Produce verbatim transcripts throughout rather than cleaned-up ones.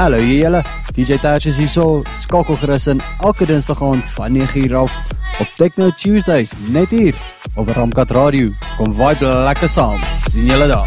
Hallo julle, D J Tash is hier so, skakel gerus in elke dinsdag aand van nege uur af op Techno Tuesdays, net hier op Ramkat Radio. Kom vibe lekker saam, sien julle daar.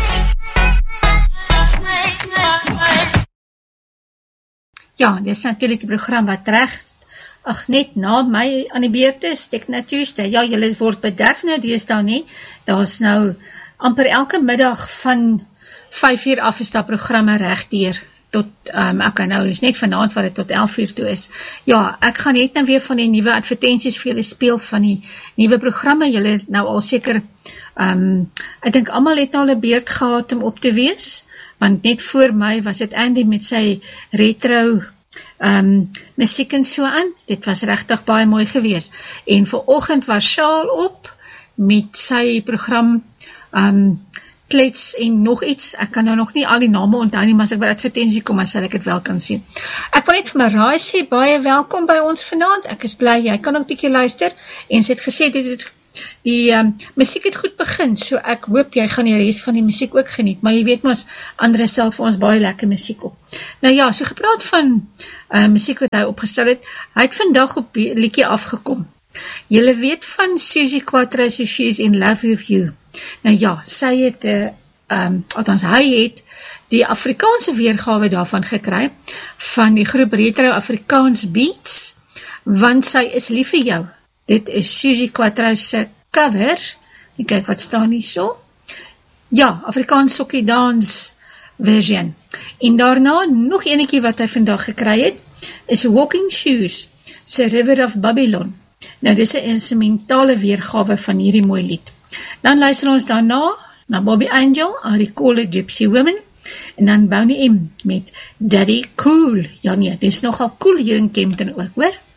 Ja, dit is natuurlijk die program wat recht, ach net na my aan die beurt is, Techno Tuesday. Ja, julle word bederf nou, die is daar nie, daar is nou amper elke middag van vyf uur af is daar programme recht hier, tot, um, ek kan nou, is net vanavond wat het tot elf uur toe is. Ja, ek gaan net nou weer van die nieuwe advertenties vir julle speel, van die nieuwe programme, julle nou al seker, um, ek dink allemaal het nou al 'n beurt gehad om op te wees, want net voor my was het Andy met sy retro um, muziek en so aan, dit was regtig baie mooi gewees, en vanoggend was Shaal op, met sy program, um, klets en nog iets, ek kan nou nog nie al die name onthou nie, maar as ek by advertentie kom, dan sal ek het wel kan sien. Ek wil net vir my raai sê, baie welkom by ons vanavond, ek is bly, jy kan ook bykie luister, en sy het gesê, die, die, die um, muziek het goed begin, so ek hoop jy gaan die rest van die muziek ook geniet, maar jy weet ons, Andre stel vir ons baie lekker muziek op. Nou ja, so gepraat van uh, muziek wat hy opgestel het, hy het vandag op liedjie afgekom. Julle weet van Suzy Quatro, so She's in Love with You. Nou ja, sy het, uh, um, althans hy het, die Afrikaanse weergawe daarvan gekry, van die groep Retro Afrikaans Beats, want sy is lief vir jou. Dit is Suzy Quatro se cover, en kyk wat staan hier so, ja, Afrikaans Sokkie Dans version. En daarna, nog enetjie wat hy vandag gekry het, is Walking Shoes, se River of Babylon. Nou, dit is een instrumentale weergawe van hierdie mooi lied. Dan luister ons daarna, na Bobby Angel, I Recall a Gypsy Woman, en dan Bonnie M, met Daddy Cool. Ja nee, dit is nogal cool hier in Kempton ook, hoor.